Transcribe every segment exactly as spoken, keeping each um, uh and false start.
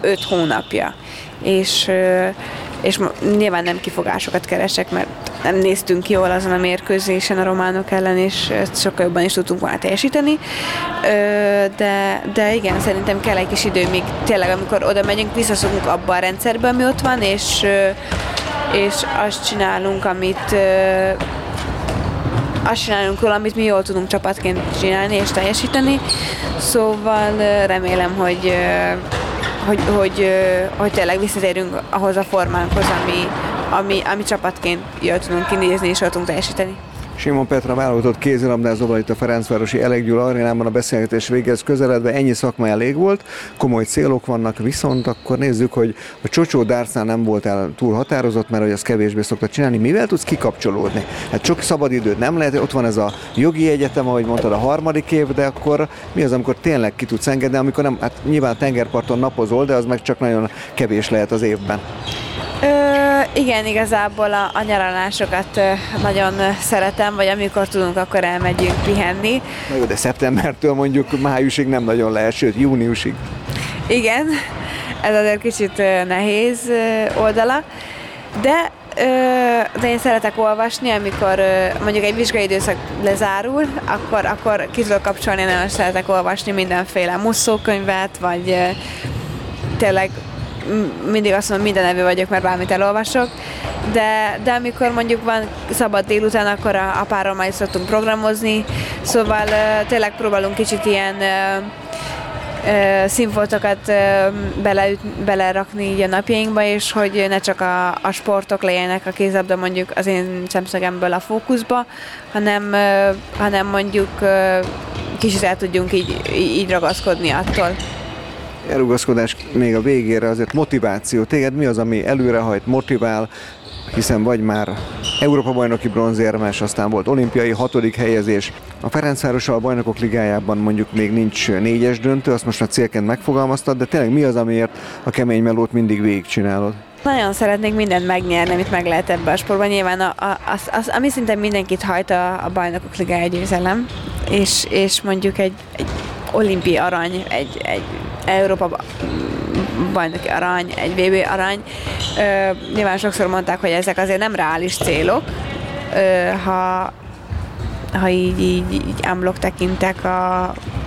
öt hónapja. És, és nyilván nem kifogásokat keresek, mert nem néztünk jól azon a mérkőzésen a románok ellen, és sokkal jobban is tudtunk volna teljesíteni. De, de igen, szerintem kell egy kis idő, míg tényleg, amikor oda megyünk, visszaszokunk abba a rendszerbe, ami ott van, és, és azt csinálunk, amit azt csinálunk róla, amit mi jól tudunk csapatként csinálni és teljesíteni. Szóval remélem, hogy Hogy, hogy, hogy tényleg visszatérünk ahhoz a formánkhoz, ami, ami, ami csapatként jól tudunk kinézni és jól tudunk teljesíteni. Simon Petra válogatott kézilabdázóval itt a Ferencvárosi Elek Gyula arénában a beszélgetés végez közeledve. Ennyi szakma elég volt, komoly célok vannak, viszont akkor nézzük, hogy a Csocsó Dárcnál nem voltál túl határozott, mert hogy azt kevésbé szokta csinálni. Mivel tudsz kikapcsolódni? Hát sok szabadidőd nem lehet, ott van ez a jogi egyetem, ahogy mondtad, a harmadik év, de akkor mi az, amikor tényleg ki tudsz engedni, amikor nem, hát nyilván tengerparton napozol, de az meg csak nagyon kevés lehet az évben. Ö, igen, igazából a, a nyaralásokat ö, nagyon szeretem, vagy amikor tudunk, akkor elmegyünk pihenni. Na jó, de szeptembertől mondjuk májusig nem nagyon lehet, sőt júniusig. Igen, ez azért kicsit ö, nehéz ö, oldala, de, ö, de én szeretek olvasni, amikor ö, mondjuk egy vizsgai időszak lezárul, akkor, akkor ki tudok kapcsolni, nagyon szeretek olvasni mindenféle musszókönyvet, vagy ö, tényleg mindig azt mondom, minden evő vagyok, mert bármit elolvasok, de, de amikor mondjuk van szabad délután, akkor a, a párommal is szoktunk programozni, szóval uh, tényleg próbálunk kicsit ilyen uh, uh, színfoltokat uh, bele, belerakni így a napjainkba, és hogy ne csak a, a sportok legyenek a kézilabda mondjuk az én szemszögemből a fókuszba, hanem, uh, hanem mondjuk uh, kicsit el tudjunk így, így ragaszkodni attól. Elrugaszkodás még a végére, azért motiváció. Téged mi az, ami előrehajt, motivál, hiszen vagy már Európa-bajnoki bronzérmes, aztán volt olimpiai hatodik helyezés. A Ferencvárossal a Bajnokok Ligájában mondjuk még nincs négyes döntő, azt most a célként megfogalmaztad, de tényleg mi az, amiért a kemény melót mindig végigcsinálod? Nagyon szeretnék mindent megnyerni, amit meg lehet ebben a sportban. Nyilván a, a, az, az, ami szinte mindenkit hajt a, a Bajnokok Ligája győzelem, és, és mondjuk egy, egy olimpiai arany, egy, egy Európa bajnoki arany, egy vé bé arany. Ö, nyilván sokszor mondták, hogy ezek azért nem reális célok, ö, ha, ha így, így, így unblock tekintek a,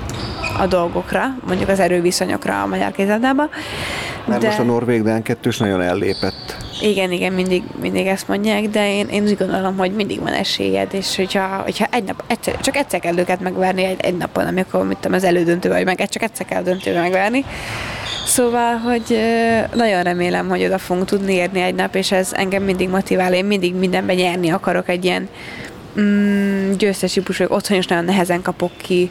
a dolgokra, mondjuk az erőviszonyokra a magyar kézilabdában. Mert de... most a norvég dán kettős nagyon ellépett. Igen, igen, mindig, mindig ezt mondják, de én, én úgy gondolom, hogy mindig van esélyed, és hogyha, hogyha egy nap, egyszer, csak egyszer kell őket megverni egy, egy napon, amikor mit tudom, az elődöntő vagy meg, csak egyszer kell döntőbe megverni. Szóval, hogy nagyon remélem, hogy oda fogunk tudni érni egy nap, és ez engem mindig motivál, én mindig mindenben nyerni akarok, egy ilyen mm, győztes típus vagyok, otthon is nagyon nehezen kapok ki,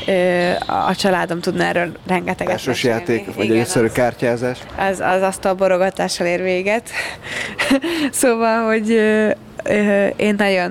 a családom tudna erről rengeteget Társas játék, vagy egy egyszerű kártyázás? Az, az asztalborogatással ér véget. Szóval, hogy én nagyon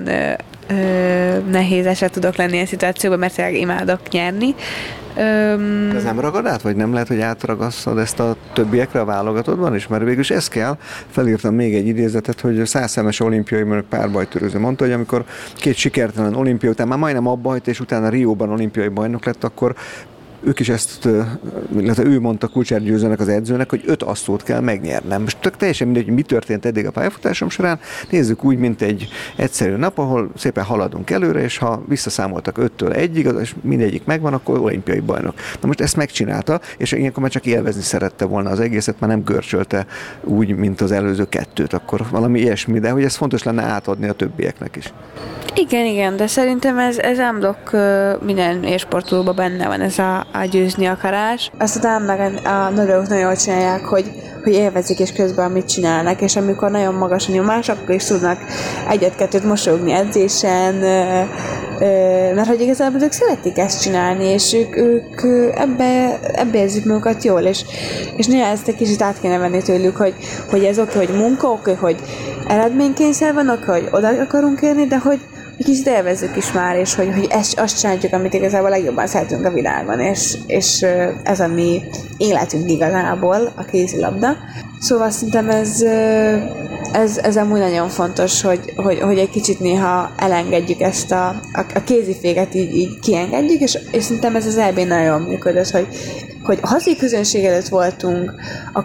nehéz eset tudok lenni ilyen szituációban, mert tényleg imádok nyerni. Öm... Ez nem ragad át, vagy nem lehet, hogy átragasszad ezt a többiekre a válogatottban is? Mert végülis ez kell. Felírtam még egy idézetet, hogy százszemes olimpiai párbajtörőző mondta, hogy amikor két sikertelen olimpia után már majdnem abba hagyta, és utána Rióban olimpiai bajnok lett, akkor ők is ezt, illetve ő mondta Kulcsár Győzőnek, az edzőnek, hogy öt asszót kell megnyernem. Most tök teljesen mindegy, hogy mi történt eddig a pályafutásom során, nézzük úgy, mint egy egyszerű nap, ahol szépen haladunk előre, és ha visszaszámoltak öttől egyig, és mindegyik megvan, akkor olimpiai bajnok. Na most ezt megcsinálta, és ilyenkor már csak élvezni szerette volna az egészet, már nem görcsölte úgy, mint az előző kettőt, akkor valami ilyesmi, de hogy ez fontos lenne átadni a többieknek is. Igen, igen, de szerintem ez, ez ámblokk minden élsportolóban benne van, ez a, a győzni akarás. Aztán meg a nők nagyon jól csinálják, hogy, hogy élvezik és közben mit csinálnak, és amikor nagyon magas a nyomás, akkor is tudnak egyet-kettőt mosolyogni edzésen, mert hogy igazából ők szeretik ezt csinálni, és ők, ők ebbe, ebbe érzik magukat jól, és, és néha ezt egy kicsit át kéne venni tőlük, hogy, hogy ez oké, hogy munka, oké, hogy eredménykényszer van, oké, hogy oda akarunk érni, de hogy egy kicsit élvezzük is már, és hogy, hogy ezt, azt csináljuk, amit igazából legjobban szeretünk a világon, és, és ez a mi életünk igazából, a kézilabda. Szóval szerintem ez, ez, ez amúgy nagyon fontos, hogy, hogy, hogy egy kicsit néha elengedjük ezt a, a, a kéziféket, így, így kiengedjük, és, és szerintem ez az é bén nagyon működött, hogy, hogy a hazai közönség előtt voltunk,